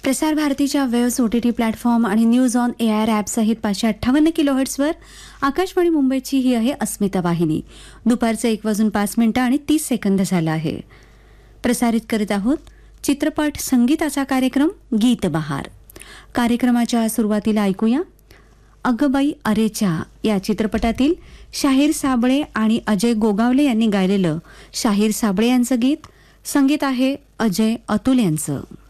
प्रसार भारतीच्या waves OTT platform आणि न्यूज ऑन AIR ॲप सहित 558 किलोहर्ट्झवर आकाशवाणी मुंबईची ही आहे अस्मिता वाहिनी. दुपारचे 1:05 आणि 30 सेकंद झाला आहे. प्रसारित करीत आहोत चित्रपट संगीताचा कार्यक्रम गीत बहार. कार्यक्रमाच्या सुरुवातीला ऐकूया अगबाई अरेच्या या चित्रपटातील शाहीर साबळे आणि अजय गोगावले यांनी गायलेलं शाहीर साबळे यांचं गीत. संगीत आहे अजय अतुल यांचं.